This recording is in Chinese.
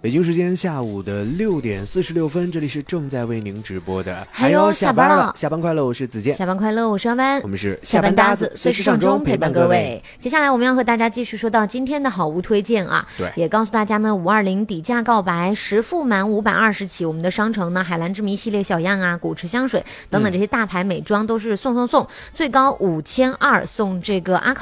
北京时间下午的6点46分，这里是正在为您直播的。 还有下班了， 下班快乐，我是子健。 下班快乐，我是阿班。 我们是下班搭子，随时上钟陪伴各位。接下来我们要和大家继续说到今天的好物推荐啊。 对， 也告诉大家呢，520底价告白，10付满520起。我们的商城呢，海蓝之谜系列小样啊，古驰香水等等这些大牌美妆都是送，最高5200送这个阿考